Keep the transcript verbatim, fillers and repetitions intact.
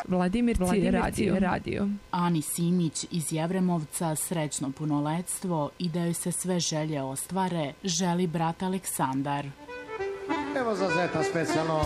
Vladimirci radio. radio. Ani Simić iz Jevremovca srećno punoletstvo i da joj se sve želje ostvare želi brat Aleksandar. Evo za zeta specijalno